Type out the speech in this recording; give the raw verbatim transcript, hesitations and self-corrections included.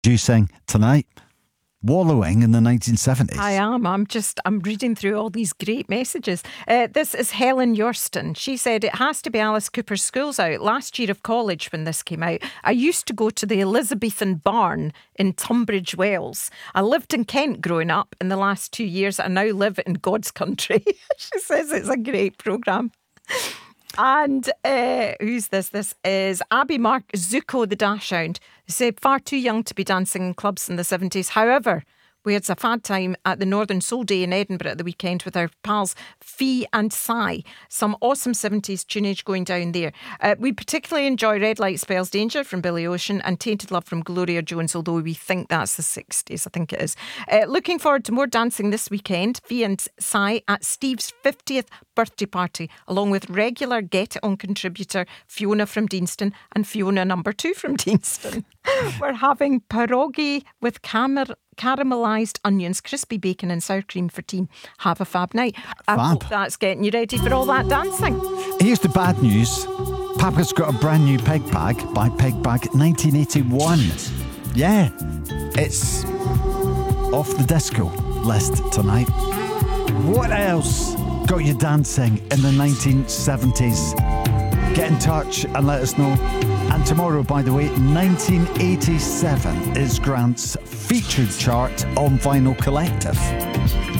You sing tonight, wallowing in the nineteen seventies. I am. I'm just, I'm reading through all these great messages. Uh, this is Helen Yorston. She said, it has to be Alice Cooper's School's Out. Last year of college when this came out, I used to go to the Elizabethan Barn in Tunbridge Wells. I lived in Kent growing up. In the last two years, I now live in God's country. She says it's a great programme. And uh, who's this? This is Abby Mark Zuko the Dachshund. They say far too young to be dancing in clubs in the seventies. However, we had a fad time at the Northern Soul Day in Edinburgh at the weekend with our pals Fee and Sai. Some awesome seventies tunage going down there. Uh, we particularly enjoy Red Light Spells Danger from Billy Ocean and Tainted Love from Gloria Jones, although we think that's the sixties. I think it is. Uh, looking forward to more dancing this weekend. Fee and Sai at Steve's fiftieth birthday party, along with regular Get It On contributor Fiona from Deanston and Fiona number two from Deanston. We're having pierogi with camera caramelised onions, crispy bacon and sour cream for tea. Have a fab night. I Fab. hope that's getting you ready for all that dancing. Here's the bad news. Papa's got a brand new Peg Bag by Peg Bag nineteen eighty-one. Yeah, it's off the disco list tonight. What else got you dancing in the nineteen seventies? Get in touch and let us know. And tomorrow, by the way, nineteen eighty-seven is Grant's featured chart on Vinyl Collective.